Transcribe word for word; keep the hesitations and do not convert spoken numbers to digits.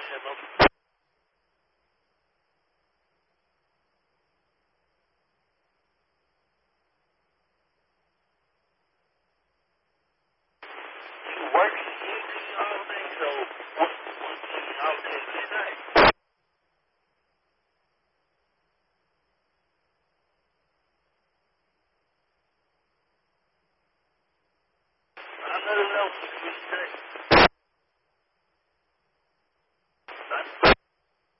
You working evening all day, so what, what do you all day midnight? I know the else is weekday.